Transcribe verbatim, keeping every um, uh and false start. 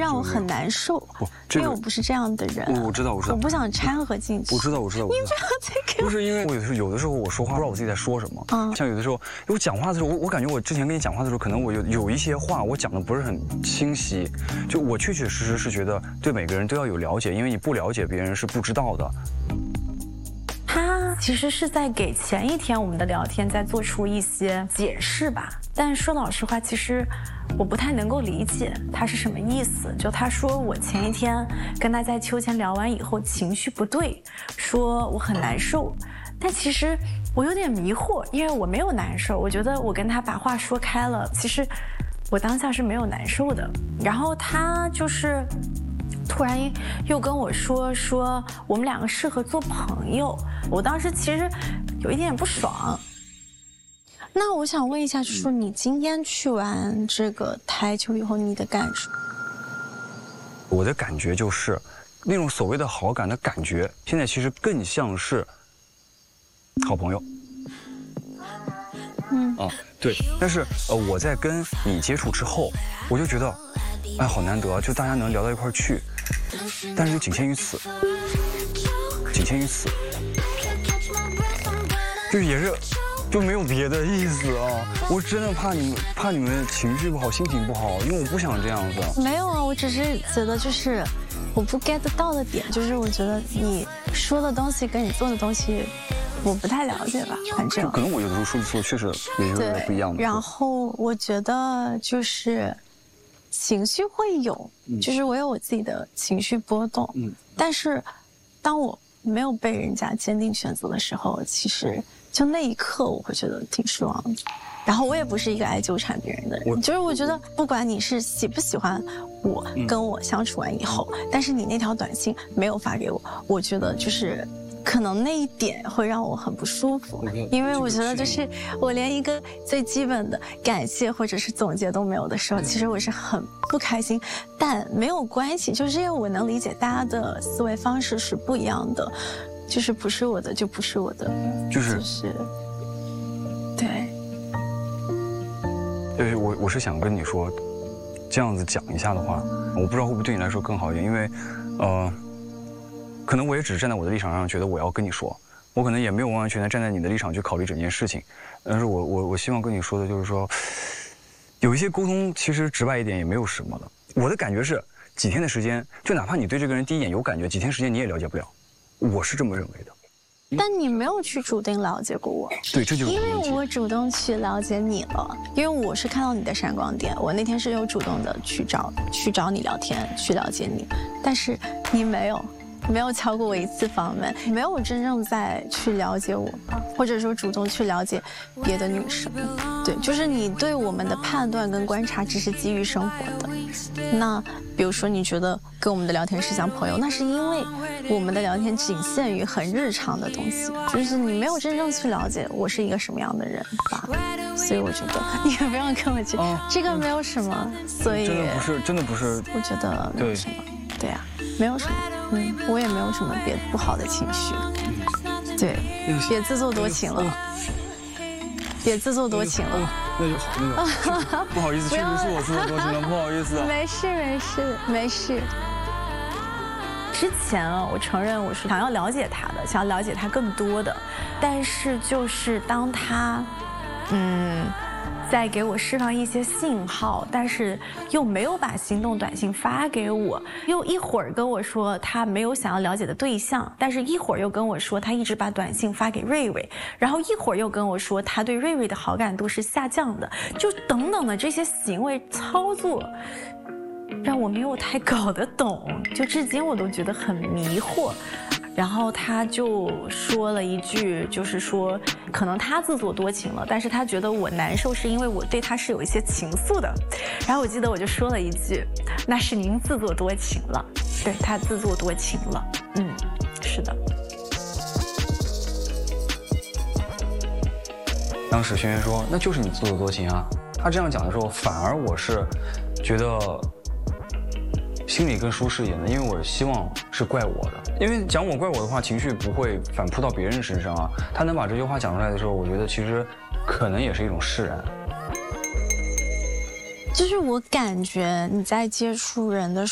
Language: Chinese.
让我很难受。 不，这个因为我不是这样的人。 我我知道，我知道。 我不想掺和进去。 我知道，我知道。 你不要再给我。 不是因为我有的时候，有的时候我说话不知道我自己在说什么。 嗯。 像有的时候，我讲话的时候，我我感觉我之前跟你讲话的时候，可能我有有一些话我讲的不是很清晰。就我确确实实是觉得对每个人都要有了解，因为你不了解别人是不知道的。 他其实是在给前一天我们的聊天再做出一些解释吧，但说老实话，其实我不太能够理解他是什么意思。就他说我前一天跟他在秋千聊完以后情绪不对，说我很难受，但其实我有点迷惑，因为我没有难受，我觉得我跟他把话说开了，其实我当下是没有难受的。然后他就是突然又跟我说说我们两个适合做朋友，我当时其实有一点不爽。 那我想问一下，就是说你今天去完这个台球以后，你的感受？ 我的感觉就是那种所谓的好感的感觉，现在其实更像是好朋友。 嗯啊，对。但是呃，我在跟你接触之后，我就觉得，哎，好难得，就大家能聊到一块儿去。但是就仅限于此，仅限于此，就是也是，就没有别的意思啊！我真的怕你们，怕你们情绪不好，心情不好，因为我不想这样子。 没有啊，我只是觉得就是我不 get 到的点，就是我觉得你说的东西跟你做的东西，我不太了解吧，反正。 可能我有的时候说的错，确实也有点不一样的。 然后我觉得就是。情绪会有，就是我有我自己的情绪波动，嗯，但是当我没有被人家坚定选择的时候，其实就那一刻我会觉得挺失望的。然后我也不是一个爱纠缠别人的人，就是我觉得不管你是喜不喜欢我，跟我相处完以后，嗯、但是你那条短信没有发给我，我觉得就是。可能那一点会让我很不舒服，因为我觉得就是我连一个最基本的感谢或者是总结都没有的时候，其实我是很不开心。但没有关系，就是因为我能理解大家的思维方式是不一样的，就是不是我的就不是我的， 就是就是对。 就是我我是想跟你说，这样子讲一下的话，我不知道会不会对你来说更好一点，因为，呃。可能我也只是站在我的立场上，觉得我要跟你说，我可能也没有完完全全站在你的立场去考虑整件事情。但是我我我希望跟你说的就是说，有一些沟通其实直白一点也没有什么的。我的感觉是，几天的时间，就哪怕你对这个人第一眼有感觉，几天时间你也了解不了，我是这么认为的。 但你没有去主动了解过我， 对，这就是因为我主动去了解你了，因为我是看到你的闪光点，我那天是有主动的去找去找你聊天，去了解你，但是你没有。没有敲过我一次房门，没有真正在去了解我，或者说主动去了解别的女生。对，就是你对我们的判断跟观察只是基于生活的。那比如说你觉得跟我们的聊天是像朋友，那是因为我们的聊天仅限于很日常的东西，就是你没有真正去了解我是一个什么样的人吧。所以我觉得你也不用跟我去，哦、这个没有什么。所以真的不是，真的不是。 我觉得没有什么。对呀、啊，没有什么。嗯，我也没有什么别不好的情绪，对，别自作多情了，别自作多情了。 那就好，那个不好意思，确实是我自作多情了，不好意思。 没事没事没事。 之前啊，我承认我是想要了解他的，想要了解他更多的，但是就是当他，嗯。在给我释放一些信号，但是又没有把行动短信发给我，又一会儿跟我说他没有想要了解的对象，但是一会儿又跟我说他一直把短信发给瑞瑞，然后一会儿又跟我说他对瑞瑞的好感度是下降的，就等等的这些行为操作让我没有太搞得懂，就至今我都觉得很迷惑。然后他就说了一句，就是说可能他自作多情了，但是他觉得我难受是因为我对他是有一些情愫的。然后我记得我就说了一句，那是您自作多情了，对，他自作多情了。嗯，是的。 当时轩轩说那就是你自作多情啊，他这样讲的时候反而我是觉得心里更舒适一点的，因为我希望是怪我的，因为讲我怪我的话，情绪不会反扑到别人身上啊。他能把这句话讲出来的时候，我觉得其实可能也是一种释然。 就是我感觉你在接触人的时候。